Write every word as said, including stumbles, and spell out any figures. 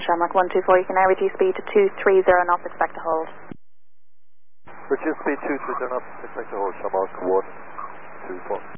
Shamrock one two four, you can now reduce speed to two three zero knots, expect to hold. Reduce speed two three zero knots, expect to hold, Shamrock one two four.